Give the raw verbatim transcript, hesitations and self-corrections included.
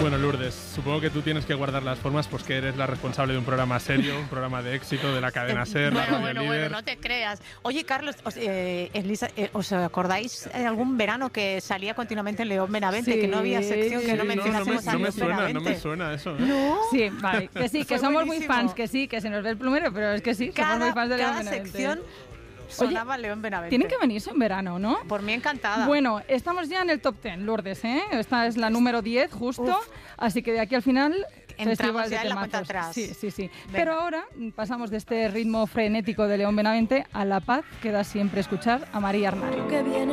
Bueno, Lourdes, supongo que tú tienes que guardar las formas, pues que eres la responsable de un programa serio, un programa de éxito de la cadena SER, bueno, la radio bueno, líder. bueno, no te creas. Oye, Carlos, os, eh, Elisa, eh, ¿os acordáis de algún verano que salía continuamente en León Benavente? Sí, que no había sección que sí, no no, no, me, mencionásemos no a me León suena, Benavente. no me suena eso. ¿eh? ¿No? Sí, vale, que sí, que Fue somos buenísimo. muy fans, que sí, que se nos ve el plumero, pero es que sí, Cada, somos muy fans de León cada Benavente. sección sonaba León Benavente. Tienen que venirse en verano, ¿no? Por mí encantada. Bueno, estamos ya en el top diez, Lourdes, ¿eh? Esta es la número diez, justo. Uf. Así que de aquí al final, Entramos festival ya de en la temazos. cuenta atrás. Sí, sí, sí. Venga. Pero ahora pasamos de este ritmo frenético de León Benavente a la paz que da siempre escuchar a María Arnal. Que viene